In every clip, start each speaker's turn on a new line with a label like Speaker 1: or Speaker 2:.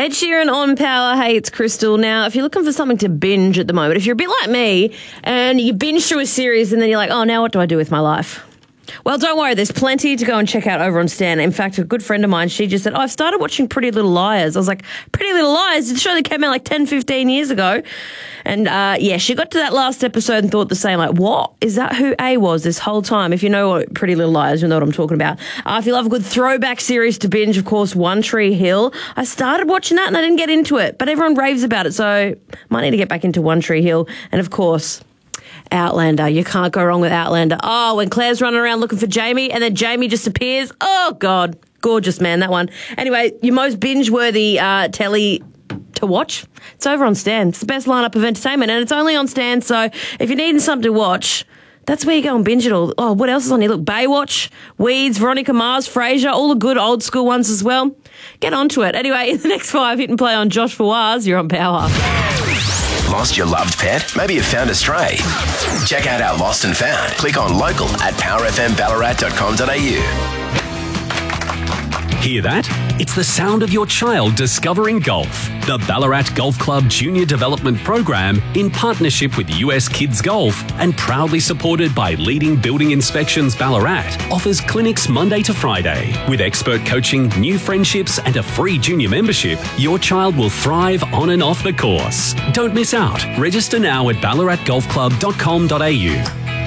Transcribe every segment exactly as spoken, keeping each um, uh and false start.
Speaker 1: Ed Sheeran on Power. Hey, it's Crystal. Now, if you're looking for something to binge at the moment, if you're a bit like me and you binge through a series and then you're like, oh, now what do I do with my life? Well, don't worry. There's plenty to go and check out over on Stan. In fact, a good friend of mine, she just said, oh, I've started watching Pretty Little Liars. I was like, Pretty Little Liars? It's a show that came out like ten, fifteen years ago. And, uh, yeah, she got to that last episode and thought the same, like, what? Is that who A was this whole time? If you know what Pretty Little Liars, you know what I'm talking about. Uh, if you love a good throwback series to binge, of course, One Tree Hill. I started watching that and I didn't get into it, but everyone raves about it, so might need to get back into One Tree Hill. And, of course, Outlander. You can't go wrong with Outlander. Oh, when Claire's running around looking for Jamie and then Jamie just appears. Oh, God. Gorgeous, man, that one. Anyway, your most binge-worthy uh, telly to watch, it's over on Stan. It's the best lineup of entertainment, and it's only on Stan, so if you're needing something to watch, that's where you go and binge it all. Oh, what else is on here? Look, Baywatch, Weeds, Veronica Mars, Frasier, all the good old school ones as well. Get onto it. Anyway, in the next five, hit and play on Josh Fawaz. You're on Power.
Speaker 2: Lost your loved pet? Maybe you found a stray. Check out our Lost and Found. Click on local at power f m ballarat dot com dot a u.
Speaker 3: Hear that? It's the sound of your child discovering golf. The Ballarat Golf Club Junior Development Program, in partnership with U S Kids Golf and proudly supported by Leading Building Inspections Ballarat, offers clinics Monday to Friday. With expert coaching, new friendships and a free junior membership, your child will thrive on and off the course. Don't miss out. Register now at ballarat golf club dot com dot a u.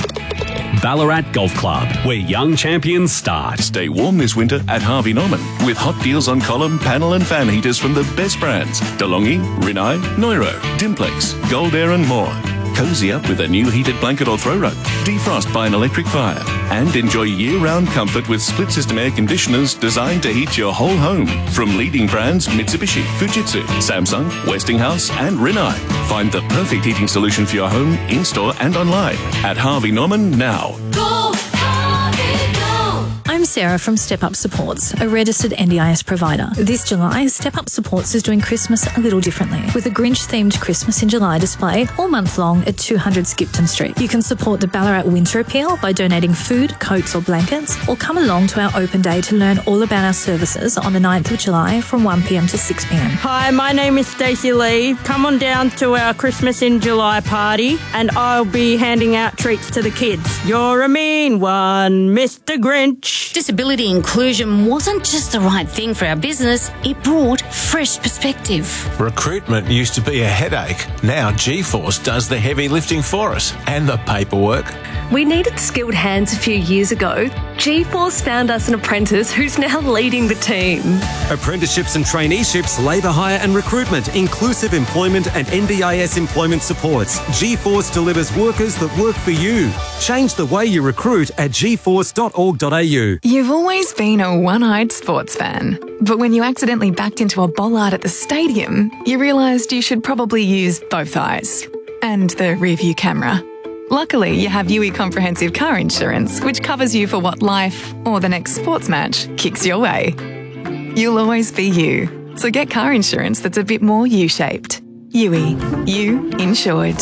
Speaker 3: Ballarat Golf Club, where young champions start.
Speaker 4: Stay warm this winter at Harvey Norman with hot deals on column, panel and fan heaters from the best brands. DeLonghi, Rinnai, Neuro, Dimplex, Gold Air and more. Cozy up with a new heated blanket or throw rug. Defrost by an electric fire. And enjoy year-round comfort with split-system air conditioners designed to heat your whole home. From leading brands Mitsubishi, Fujitsu, Samsung, Westinghouse and Rinnai. Find the perfect heating solution for your home, in-store and online at Harvey Norman now.
Speaker 5: Go, Harvey, go. I'm Sarah from Step Up Supports, a registered N D I S provider. This July, Step Up Supports is doing Christmas a little differently, with a Grinch-themed Christmas in July display all month long at two hundred Skipton Street. You can support the Ballarat Winter Appeal by donating food, coats or blankets, or come along to our open day to learn all about our services on the ninth of July from one p m to six p m.
Speaker 6: Hi, my name is Stacey Lee. Come on down to our Christmas in July party and I'll be handing out treats to the kids. You're a mean one, Mister Grinch.
Speaker 7: Disability inclusion wasn't just the right thing for our business, it brought fresh perspective.
Speaker 8: Recruitment used to be a headache. Now G-Force does the heavy lifting for us and the paperwork.
Speaker 9: We needed skilled hands a few years ago. G-Force found us an apprentice who's now leading the team.
Speaker 10: Apprenticeships and traineeships, labour hire and recruitment, inclusive employment and N D I S employment supports. G-Force delivers workers that work for you. Change the way you recruit at g force dot org dot a u.
Speaker 11: You've always been a one-eyed sports fan, but when you accidentally backed into a bollard at the stadium, you realised you should probably use both eyes and the rear-view camera. Luckily, you have U E Comprehensive Car Insurance, which covers you for what life or the next sports match kicks your way. You'll always be you, so get car insurance that's a bit more U-shaped. U E, you insured.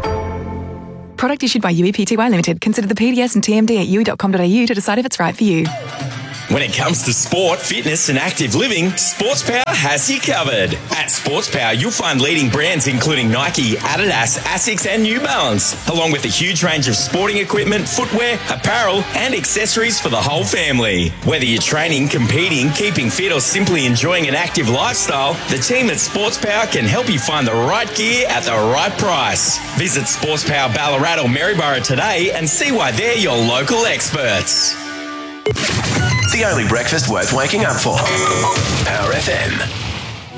Speaker 11: Product issued by U E P T Y Limited. Consider the P D S and T M D at u e dot com dot a u to decide if it's right for you.
Speaker 12: When it comes to sport, fitness and active living, Sports Power has you covered. At Sports Power, you'll find leading brands including Nike, Adidas, Asics and New Balance, along with a huge range of sporting equipment, footwear, apparel and accessories for the whole family. Whether you're training, competing, keeping fit or simply enjoying an active lifestyle, the team at Sports Power can help you find the right gear at the right price. Visit Sports Power Ballarat or Maryborough today and see why they're your local experts.
Speaker 2: The only breakfast worth waking up for. Power F M.